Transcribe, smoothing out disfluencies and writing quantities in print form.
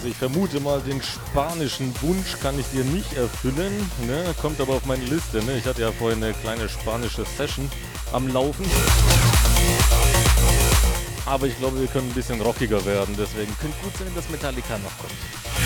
ich vermute mal, den spanischen Wunsch kann ich dir nicht erfüllen, ne? Kommt aber auf meine Liste, ne? Ich hatte ja vorhin eine kleine spanische Session am Laufen. Aber ich glaube, wir können ein bisschen rockiger werden, deswegen könnte gut sein, dass Metallica noch kommt.